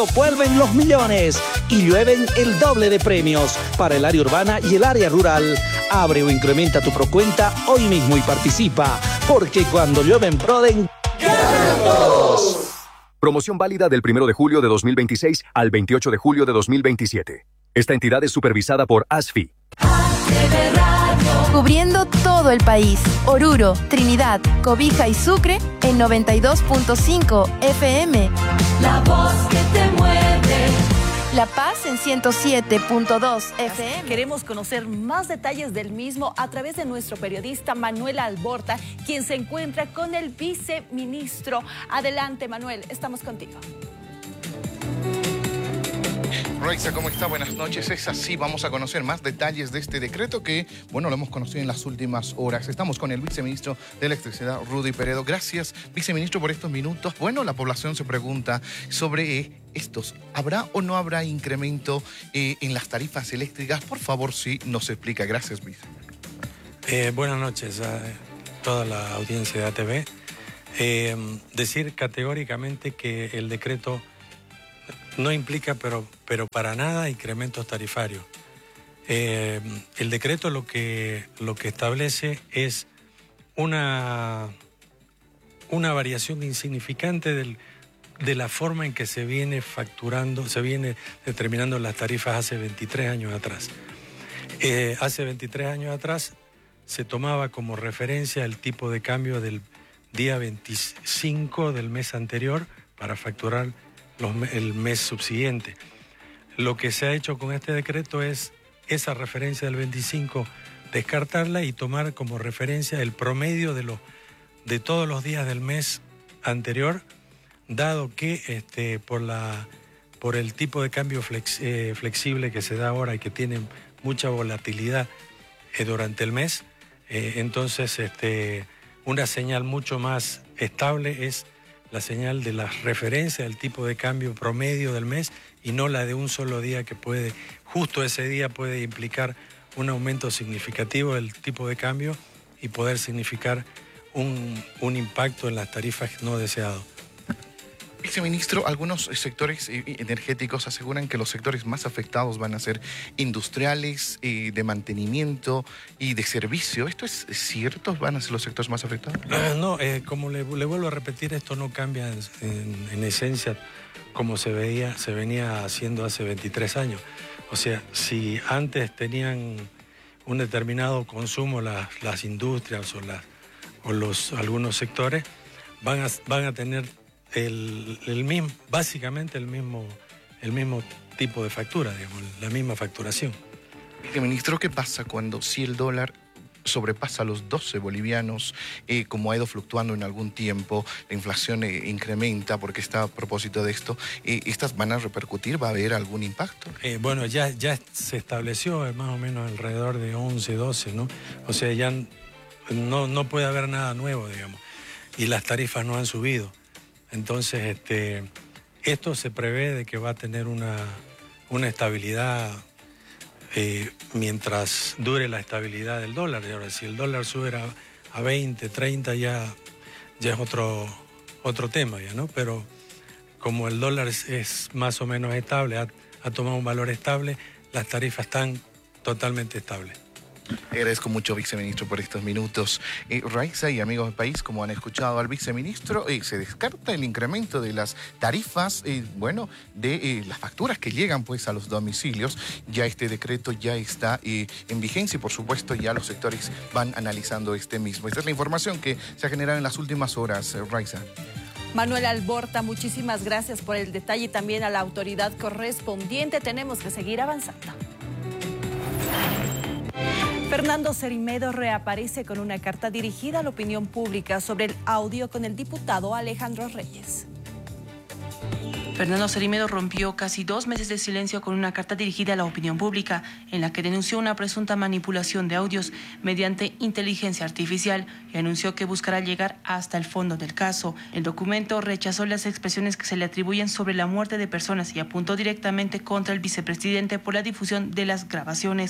Vuelven los millones y llueven el doble de premios para el área urbana y el área rural. Abre o incrementa tu procuenta hoy mismo y participa, porque cuando llueve en Proden, ¡ganan todos! Promoción válida del 1 de julio de 2026 al 28 de julio de 2027. Esta entidad es supervisada por ASFI. Cubriendo todo el país. Oruro, Trinidad, Cobija y Sucre en 92.5 FM. La voz que te mueve. La Paz en 107.2 FM. Queremos conocer más detalles del mismo a través de nuestro periodista Manuel Alborta, quien se encuentra con el viceministro. Adelante, Manuel, estamos contigo. Raiza, ¿cómo está? Buenas noches. Es así, vamos a conocer más detalles de este decreto que, bueno, lo hemos conocido en las últimas horas. Estamos con el viceministro de Electricidad, Rudy Peredo. Gracias, viceministro, por estos minutos. Bueno, la población se pregunta sobre estos. ¿Habrá o no habrá incremento en las tarifas eléctricas? Por favor, sí, nos explica. Gracias, vice. Buenas noches a toda la audiencia de ATV. Decir categóricamente que el decreto no implica, pero para nada, incrementos tarifarios. El decreto lo que establece es una variación insignificante de la forma en que se viene facturando, se viene determinando las tarifas hace 23 años atrás. Hace 23 años atrás se tomaba como referencia el tipo de cambio del día 25 del mes anterior para facturar el mes subsiguiente. Lo que se ha hecho con este decreto es esa referencia del 25, descartarla y tomar como referencia el promedio de todos los días del mes anterior, dado que por el tipo de cambio flexible que se da ahora y que tiene mucha volatilidad durante el mes, entonces una señal mucho más estable es la señal de la referencia del tipo de cambio promedio del mes y no la de un solo día que justo ese día puede implicar un aumento significativo del tipo de cambio y poder significar un impacto en las tarifas no deseado. Viceministro, algunos sectores energéticos aseguran que los sectores más afectados van a ser industriales, de mantenimiento y de servicio. ¿Esto es cierto? ¿Van a ser los sectores más afectados? No, como le vuelvo a repetir, esto no cambia en esencia como se venía haciendo hace 23 años. O sea, si antes tenían un determinado consumo las industrias o algunos sectores, van a tener básicamente el mismo tipo de factura, digamos, la misma facturación. Ministro, ¿qué pasa si el dólar sobrepasa los 12 bolivianos, como ha ido fluctuando en algún tiempo, la inflación incrementa porque está a propósito de esto? ¿Estas van a repercutir? ¿Va a haber algún impacto? Bueno, ya se estableció más o menos alrededor de 11, 12, ¿no? O sea, ya no puede haber nada nuevo, digamos, y las tarifas no han subido. Entonces, esto se prevé de que va a tener una estabilidad mientras dure la estabilidad del dólar. Y ahora, si el dólar sube a 20, 30, ya es otro tema, ya, ¿no? Pero como el dólar es más o menos estable, ha tomado un valor estable, las tarifas están totalmente estables. Agradezco mucho, viceministro, por estos minutos. Raiza y amigos del país, como han escuchado al viceministro, se descarta el incremento de las tarifas, de las facturas que llegan pues a los domicilios. Ya este decreto ya está en vigencia y, por supuesto, ya los sectores van analizando este mismo. Esta es la información que se ha generado en las últimas horas, Raiza. Manuel Alborta, muchísimas gracias por el detalle y también a la autoridad correspondiente. Tenemos que seguir avanzando. Fernando Cerimedo reaparece con una carta dirigida a la opinión pública sobre el audio con el diputado Alejandro Reyes. Fernando Cerimedo rompió casi 2 meses de silencio con una carta dirigida a la opinión pública en la que denunció una presunta manipulación de audios mediante inteligencia artificial y anunció que buscará llegar hasta el fondo del caso. El documento rechazó las expresiones que se le atribuyen sobre la muerte de personas y apuntó directamente contra el vicepresidente por la difusión de las grabaciones.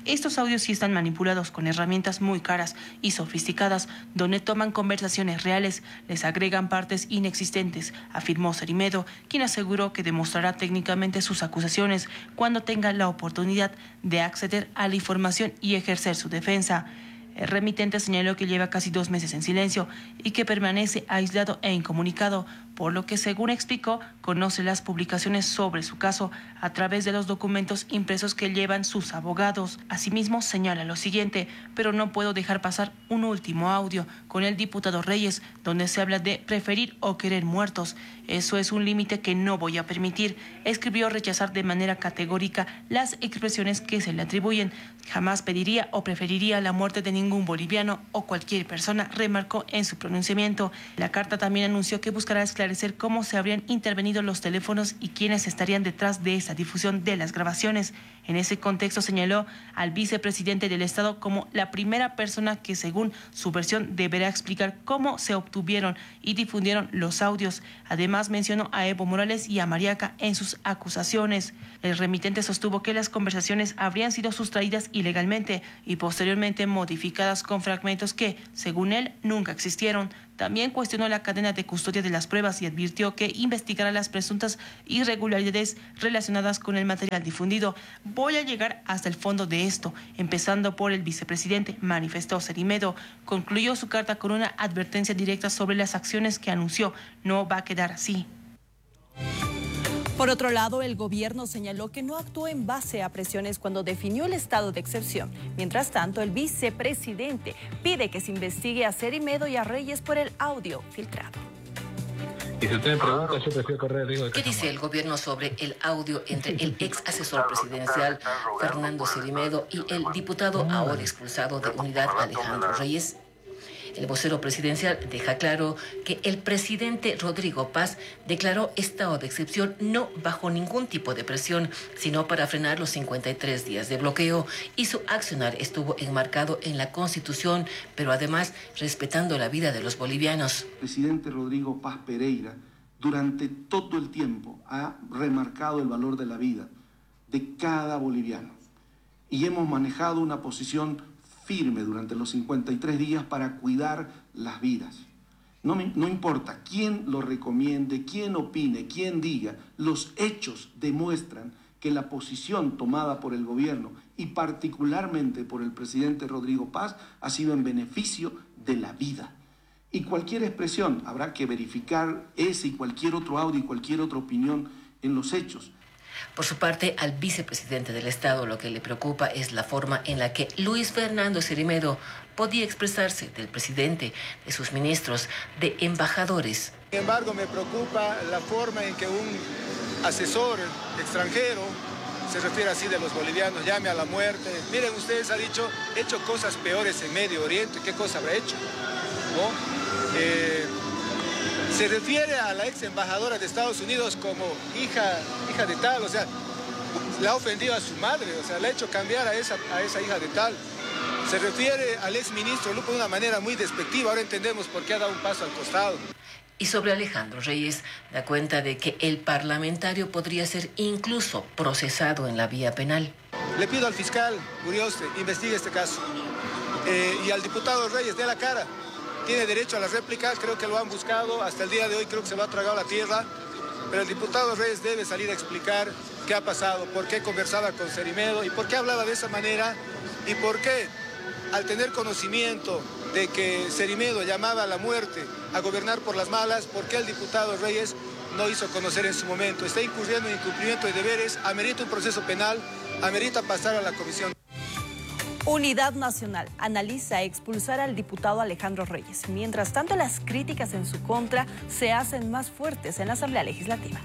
Estos audios sí están manipulados con herramientas muy caras y sofisticadas, donde toman conversaciones reales, les agregan partes inexistentes, afirmó Cerimedo, quien aseguró que demostrará técnicamente sus acusaciones cuando tenga la oportunidad de acceder a la información y ejercer su defensa. El remitente señaló que lleva casi 2 meses en silencio y que permanece aislado e incomunicado, por lo que, según explicó, conoce las publicaciones sobre su caso a través de los documentos impresos que llevan sus abogados. Asimismo, señala lo siguiente: pero no puedo dejar pasar un último audio con el diputado Reyes, donde se habla de preferir o querer muertos. Eso es un límite que no voy a permitir. Escribió rechazar de manera categórica las expresiones que se le atribuyen. Jamás pediría o preferiría la muerte de ningún boliviano o cualquier persona, remarcó en su pronunciamiento. La carta también anunció que buscará esclarecer cómo se habrían intervenido los teléfonos y quiénes estarían detrás de esa difusión de las grabaciones. En ese contexto señaló al vicepresidente del Estado como la primera persona que, según su versión, deberá explicar cómo se obtuvieron y difundieron los audios. Además, mencionó a Evo Morales y a Mariaca en sus acusaciones. El remitente sostuvo que las conversaciones habrían sido sustraídas ilegalmente y posteriormente modificadas con fragmentos que, según él, nunca existieron. También cuestionó la cadena de custodia de las pruebas y advirtió que investigará las presuntas irregularidades relacionadas con el material difundido. Voy a llegar hasta el fondo de esto, empezando por el vicepresidente, manifestó Cerimedo. Concluyó su carta con una advertencia directa sobre las acciones que anunció. No va a quedar así. Por otro lado, el gobierno señaló que no actuó en base a presiones cuando definió el estado de excepción. Mientras tanto, el vicepresidente pide que se investigue a Cerimedo y a Reyes por el audio filtrado. Y si usted me pregunta, yo prefiero correr riesgo de ¿Qué dice el gobierno sobre el audio entre el ex asesor presidencial Fernando Cerimedo y el diputado ahora expulsado de Unidad Alejandro Reyes? El vocero presidencial deja claro que el presidente Rodrigo Paz declaró estado de excepción no bajo ningún tipo de presión, sino para frenar los 53 días de bloqueo, y su accionar estuvo enmarcado en la Constitución, pero además respetando la vida de los bolivianos. El presidente Rodrigo Paz Pereira durante todo el tiempo ha remarcado el valor de la vida de cada boliviano y hemos manejado una posición firme durante los 53 días para cuidar las vidas. No importa quién lo recomiende, quién opine, quién diga, los hechos demuestran que la posición tomada por el gobierno y particularmente por el presidente Rodrigo Paz ha sido en beneficio de la vida. Y cualquier expresión habrá que verificar ese y cualquier otro audio y cualquier otra opinión en los hechos. Por su parte, al vicepresidente del Estado lo que le preocupa es la forma en la que Luis Fernando Cerimedo podía expresarse del presidente, de sus ministros, de embajadores. Sin embargo, me preocupa la forma en que un asesor extranjero se refiere así de los bolivianos, llame a la muerte. Miren, ustedes han dicho, hecho cosas peores en Medio Oriente. ¿Qué cosa habrá hecho? ¿No? Se refiere a la ex embajadora de Estados Unidos como hija de tal, o sea, le ha ofendido a su madre, o sea, le ha hecho cambiar a esa hija de tal. Se refiere al ex ministro Lupo de una manera muy despectiva, ahora entendemos por qué ha dado un paso al costado. Y sobre Alejandro Reyes, da cuenta de que el parlamentario podría ser incluso procesado en la vía penal. Le pido al fiscal Urioste, investigue este caso. Y al diputado Reyes, dé la cara. Tiene derecho a la réplica, creo que lo han buscado, hasta el día de hoy creo que se lo ha tragado la tierra, pero el diputado Reyes debe salir a explicar qué ha pasado, por qué conversaba con Cerimedo y por qué hablaba de esa manera y por qué, al tener conocimiento de que Cerimedo llamaba a la muerte, a gobernar por las malas, por qué el diputado Reyes no hizo conocer en su momento. Está incurriendo en incumplimiento de deberes, amerita un proceso penal, amerita pasar a la comisión. Unidad Nacional analiza expulsar al diputado Alejandro Reyes. Mientras tanto, las críticas en su contra se hacen más fuertes en la Asamblea Legislativa.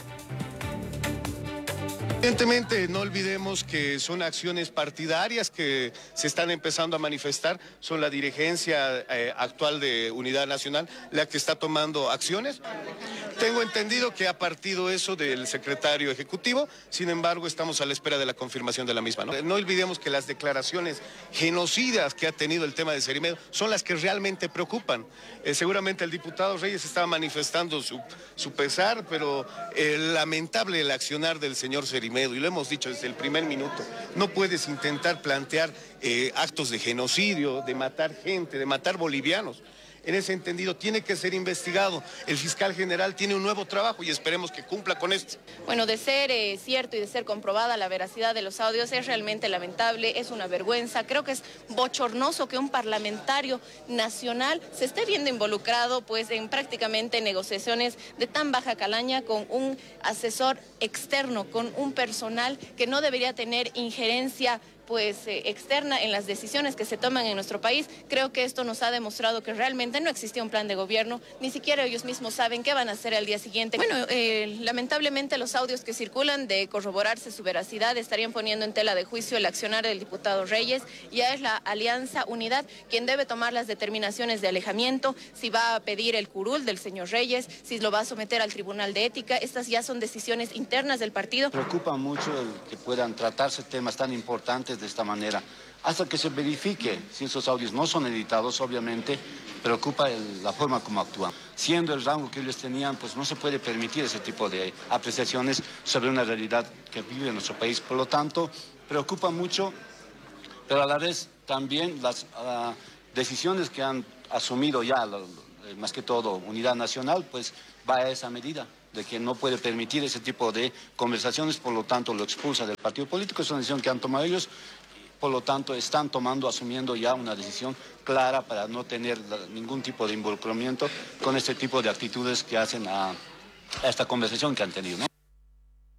Evidentemente, no olvidemos que son acciones partidarias que se están empezando a manifestar. Son la dirigencia actual de Unidad Nacional la que está tomando acciones. Tengo entendido que ha partido eso del secretario ejecutivo, sin embargo, estamos a la espera de la confirmación de la misma. No olvidemos que las declaraciones genocidas que ha tenido el tema de Cerimedo son las que realmente preocupan. Seguramente el diputado Reyes estaba manifestando su pesar, pero lamentable el accionar del señor Cerimedo. Olmedo, y lo hemos dicho desde el primer minuto, no puedes intentar plantear actos de genocidio, de matar gente, de matar bolivianos. En ese entendido, tiene que ser investigado. El fiscal general tiene un nuevo trabajo y esperemos que cumpla con esto. Bueno, de ser cierto y de ser comprobada la veracidad de los audios, es realmente lamentable, es una vergüenza. Creo que es bochornoso que un parlamentario nacional se esté viendo involucrado pues en prácticamente negociaciones de tan baja calaña con un asesor externo, con un personal que no debería tener injerencia externa en las decisiones que se toman en nuestro país. Creo que esto nos ha demostrado que realmente no existía un plan de gobierno, ni siquiera ellos mismos saben qué van a hacer al día siguiente. Bueno, lamentablemente los audios que circulan, de corroborarse su veracidad, estarían poniendo en tela de juicio el accionar del diputado Reyes. Ya es la Alianza Unidad quien debe tomar las determinaciones de alejamiento, si va a pedir el curul del señor Reyes, si lo va a someter al Tribunal de Ética. Estas ya son decisiones internas del partido. Preocupa mucho el que puedan tratarse temas tan importantes de esta manera, hasta que se verifique si esos audios no son editados. Obviamente preocupa la forma como actúan. Siendo el rango que ellos tenían, pues no se puede permitir ese tipo de apreciaciones sobre una realidad que vive en nuestro país. Por lo tanto, preocupa mucho, pero a la vez también las decisiones que han asumido ya, más que todo Unidad Nacional, pues va a esa medida de que no puede permitir ese tipo de conversaciones, por lo tanto lo expulsa del partido político. Es una decisión que han tomado ellos, por lo tanto están asumiendo ya una decisión clara para no tener ningún tipo de involucramiento con este tipo de actitudes que hacen a esta conversación que han tenido, ¿no?